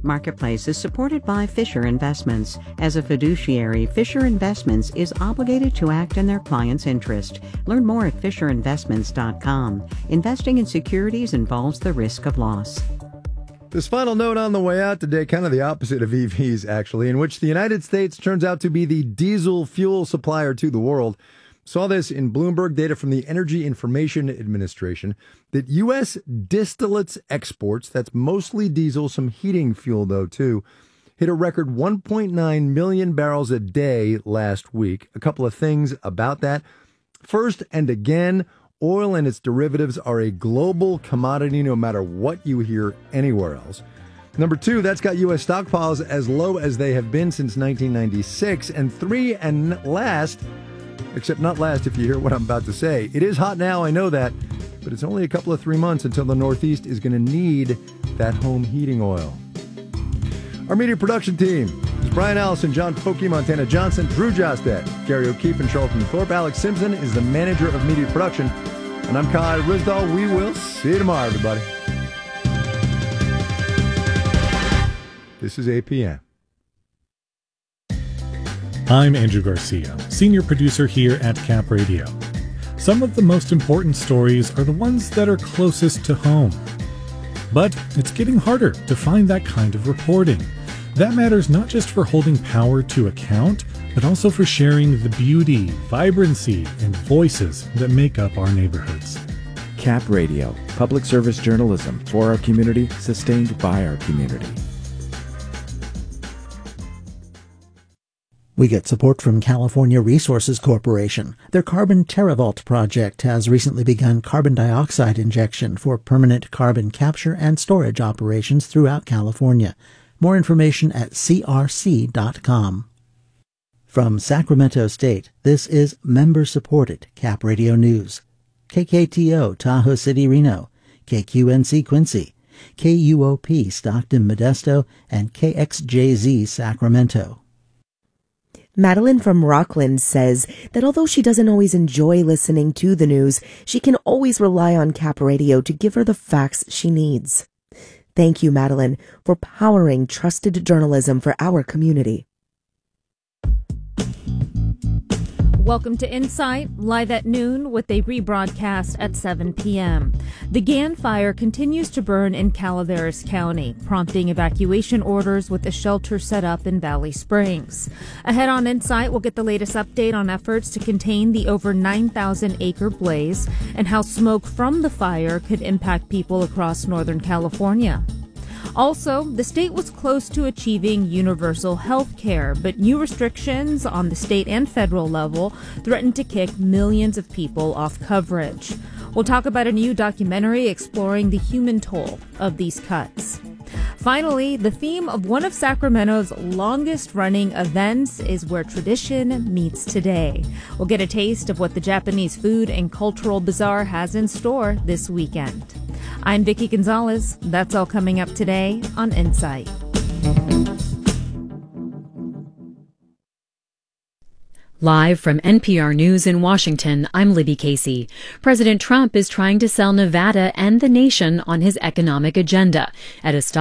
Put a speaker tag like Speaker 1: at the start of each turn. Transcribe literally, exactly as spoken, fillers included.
Speaker 1: Marketplace is supported by Fisher Investments. As a fiduciary, Fisher Investments is obligated to act in their client's interest. Learn more at fisher investments dot com. Investing in securities involves the risk of loss.
Speaker 2: This final note on the way out today, kind of the opposite of E Vs, actually, in which the United States turns out to be the diesel fuel supplier to the world. Saw this in Bloomberg data from the Energy Information Administration that U S distillates exports, that's mostly diesel, some heating fuel, though, too, hit a record one point nine million barrels a day last week. A couple of things about that. First, and again, oil and its derivatives are a global commodity no matter what you hear anywhere else. Number two, that's got U S stockpiles as low as they have been since nineteen ninety-six. And three, and last, except not last if you hear what I'm about to say, it is hot now, I know that, but it's only a couple of three months until the Northeast is going to need that home heating oil. Our media production team is Brian Allison, John Pokey, Montana Johnson, Drew Jostet, Gary O'Keefe, and Charlton Thorpe. Alex Simpson is the manager of media production. And I'm Kai Risdall. We will see you tomorrow, everybody. This is A P M.
Speaker 3: I'm Andrew Garcia, senior producer here at Cap Radio. Some of the most important stories are the ones that are closest to home. But it's getting harder to find that kind of reporting. That matters not just for holding power to account, but also for sharing the beauty, vibrancy, and voices that make up our neighborhoods.
Speaker 4: Cap Radio, public service journalism for our community, sustained by our community.
Speaker 5: We get support from California Resources Corporation. Their Carbon TerraVault project has recently begun carbon dioxide injection for permanent carbon capture and storage operations throughout California. More information at c r c dot com. From Sacramento State, this is member-supported Cap Radio News. K K T O Tahoe City, Reno, K Q N C Quincy, K U O P Stockton, Modesto, and K X J Z Sacramento.
Speaker 6: Madeline from Rockland says that although she doesn't always enjoy listening to the news, she can always rely on Cap Radio to give her the facts she needs. Thank you, Madeline, for powering trusted journalism for our community.
Speaker 7: Welcome to Insight, live at noon with a rebroadcast at seven p.m. The Gann fire continues to burn in Calaveras County, prompting evacuation orders with a shelter set up in Valley Springs. Ahead on Insight, we'll get the latest update on efforts to contain the over nine thousand acre blaze and how smoke from the fire could impact people across Northern California. Also, the state was close to achieving universal health care, but new restrictions on the state and federal level threatened to kick millions of people off coverage. We'll talk about a new documentary exploring the human toll of these cuts. Finally, the theme of one of Sacramento's longest-running events is where tradition meets today. We'll get a taste of what the Japanese Food and Cultural Bazaar has in store this weekend. I'm Vicki Gonzalez. That's all coming up today on Insight.
Speaker 8: Live from N P R News in Washington, I'm Libby Casey. President Trump is trying to sell Nevada and the nation on his economic agenda at a stop